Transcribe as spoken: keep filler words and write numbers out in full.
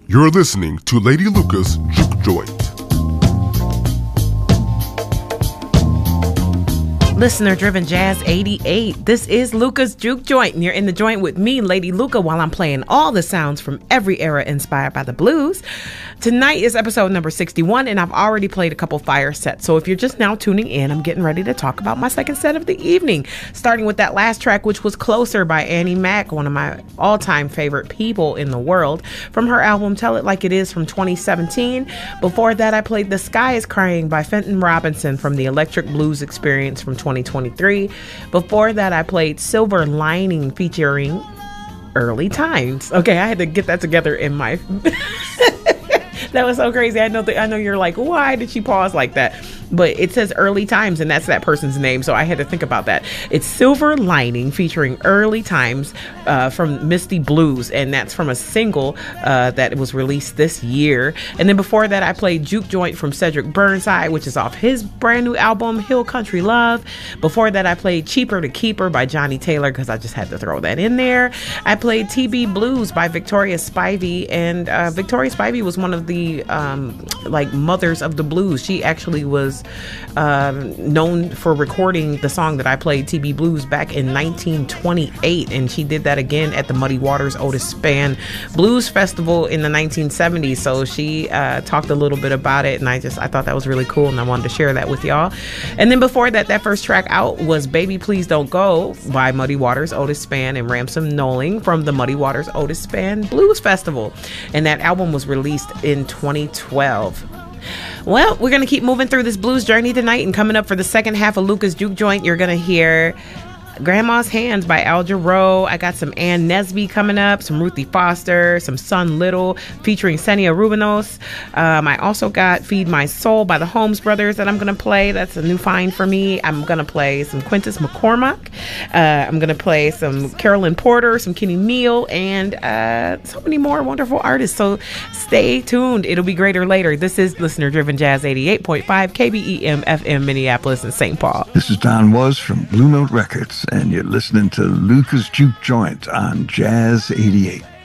You're listening to Lady Luca's Juke Joint. Listener-driven Jazz eighty-eight. This is Luca's Juke Joint, and you're in the joint with me, Lady Luca, while I'm playing all the sounds from every era inspired by the blues. Tonight is episode number sixty-one, and I've already played a couple fire sets. So if you're just now tuning in, I'm getting ready to talk about my second set of the evening, starting with that last track, which was Closer by Annie Mac, one of my all-time favorite people in the world, from her album Tell It Like It Is from twenty seventeen. Before that, I played The Sky is Crying by Fenton Robinson from the Electric Blues Experience from twenty twenty-three. Before that, I played Silver Lining featuring Early Times. Okay, I had to get that together in my... That was so crazy. I know that I know you're like, why did she pause like that? But it says Early Times, and that's that person's name, so I had to think about that. It's Silver Lining featuring Early Times uh, from Misty Blues, and that's from a single uh, that was released this year. And then before that, I played Juke Joint from Cedric Burnside, which is off his brand new album, Hill Country Love. Before that, I played Cheaper to Keeper by Johnny Taylor, because I just had to throw that in there. I played T B Blues by Victoria Spivey, and uh, Victoria Spivey was one of the um, like mothers of the blues. She actually was Um, known for recording the song that I played, T B Blues, back in nineteen twenty-eight, and she did that again at the Muddy Waters Otis Spann Blues Festival in the nineteen seventies. So she uh, talked a little bit about it, and I just I thought that was really cool, and I wanted to share that with y'all. And then before that, that first track out was Baby Please Don't Go by Muddy Waters Otis Spann and Ransom Knowling from the Muddy Waters Otis Spann Blues Festival, and that album was released in twenty twelve. Well, we're going to keep moving through this blues journey tonight, and coming up for the second half of Luca's Juke Joint, you're going to hear Grandma's Hands by Al Jarreau. I got some Ann Nesby coming up, some Ruthie Foster, some Son Little featuring Senia Rubinos. Um, I also got Feed My Soul by the Holmes Brothers that I'm going to play. That's a new find for me. I'm going to play some Quintus McCormack. Uh, I'm going to play some Carolyn Porter, some Kenny Neal, and uh, so many more wonderful artists. So stay tuned. It'll be greater later. This is Listener-Driven Jazz eighty-eight point five K B E M F M Minneapolis and Saint Paul. This is Don Was from Blue Note Records, and you're listening to Luca's Juke Joint on Jazz eighty-eight.